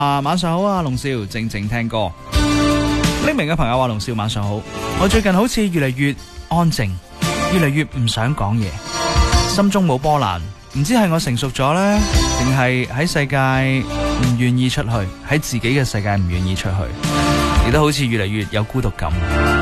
晚上好啊，龍少，靜靜聽歌。匿名嘅朋友話：龍少晚上好，我最近好似越嚟越安靜，越嚟越唔想講嘢，心中冇波瀾，唔知係我成熟咗呢，定係喺世界唔願意出去，喺自己嘅世界唔願意出去，亦都好似越嚟越有孤獨感。